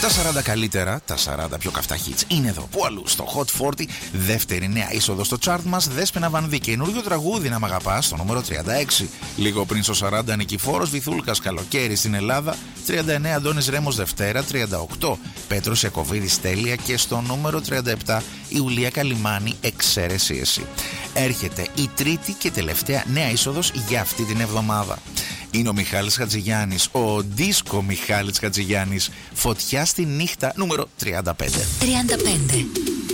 Τα 40 καλύτερα, τα 40 πιο καυτά hits είναι εδώ. Πού αλλού, στο Hot 40, δεύτερη νέα είσοδο στο chart μας. Δέσποινα Βανδύ, καινούριο τραγούδι να μ' αγαπάς, στο νούμερο 36. Λίγο πριν στο 40, Νικηφόρος Βυθούλκας, καλοκαίρι στην Ελλάδα. 39, Αντώνης Ρέμος, Δευτέρα. 38, Πέτρος Ιακωβίδης, Τέλεια. Και στο νούμερο 37, Ιουλία Καλιμάνη, Εξαίρεση εσύ. Έρχεται η τρίτη και τελευταία νέα είσοδος για αυτή την εβδομάδα. Είναι ο Μιχάλης Χατζηγιάννης, ο δίσκο Μιχάλης Χατζηγιάννης. Φωτιά στη νύχτα, νούμερο 35. 35.